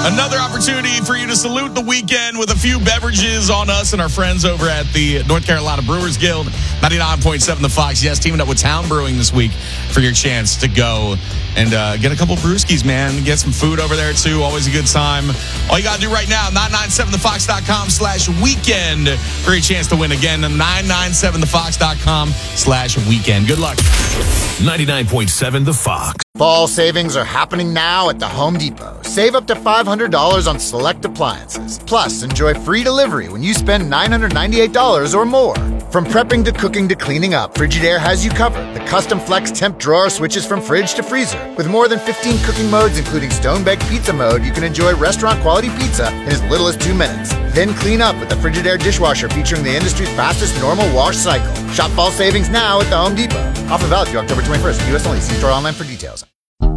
Another opportunity for you to salute the weekend with a few beverages on us and our friends over at the North Carolina Brewers Guild. 99.7 The Fox. Yes, teaming up with Town Brewing this week for your chance to go and get a couple brewskis, man. Get some food over there, too. Always a good time. All you got to do right now, 997thefox.com/weekend for your chance to win again. 997thefox.com/weekend. Good luck. 99.7 The Fox. Fall savings are happening now at the Home Depot. Save up to $500 on select appliances. Plus, enjoy free delivery when you spend $998 or more. From prepping to cooking to cleaning up, Frigidaire has you covered. The custom flex temp drawer switches from fridge to freezer. With more than 15 cooking modes, including stone-baked pizza mode, you can enjoy restaurant-quality pizza in as little as 2 minutes. Then clean up with the Frigidaire dishwasher featuring the industry's fastest normal wash cycle. Shop fall savings now at the Home Depot. Offer valid through October 21st. U.S. only. See store online for details.